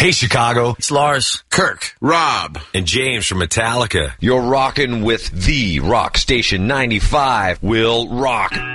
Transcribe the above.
Hey, Chicago. It's Lars, Kirk, Rob, and James from Metallica. You're rocking with the Rock Station 95. Will rock.